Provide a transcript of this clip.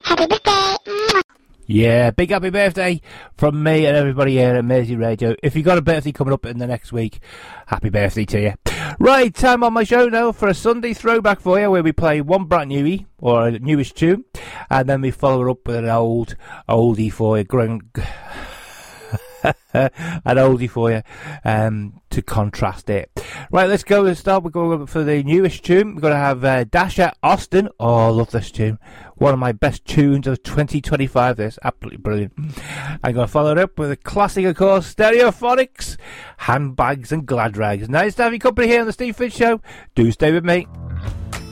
Happy birthday! Yeah, big happy birthday from me and everybody here at Mersey Radio. If you've got a birthday coming up in the next week, happy birthday to you. Right, time on my show now for a Sunday throwback for you, where we play one brand newie, or a newish tune, and then we follow it up with an oldie for you, an oldie for you, to contrast it. Right, let's go and start. We're going for the newest tune. We're going to have Dasher Austin. Oh, I love this tune. One of my best tunes of 2025, this. Absolutely brilliant. I'm going to follow it up with a classic, of course, Stereophonics, Handbags and Glad Rags. Nice to have you company here on the Steve Fitz Show. Do stay with me.